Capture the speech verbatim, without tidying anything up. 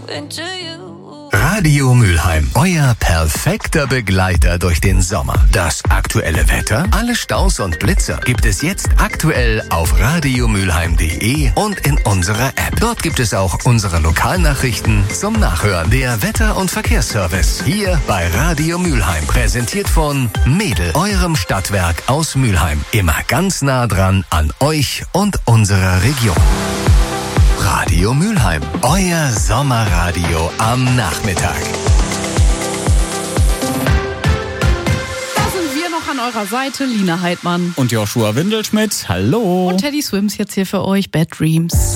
into you. Radio Mülheim, euer perfekter Begleiter durch den Sommer. Das aktuelle Wetter, alle Staus und Blitzer gibt es jetzt aktuell auf radiomülheim punkt de und in unserer App. Dort gibt es auch unsere Lokalnachrichten zum Nachhören. Der Wetter- und Verkehrsservice hier bei Radio Mülheim, präsentiert von Mädel, eurem Stadtwerk aus Mülheim. Immer ganz nah dran an euch und unserer Region. Radio Mülheim, euer Sommerradio am Nachmittag. Da sind wir noch an eurer Seite, Lina Heidmann und Joshua Windelschmidt. Hallo. und Teddy Swims jetzt hier für euch, Bad Dreams.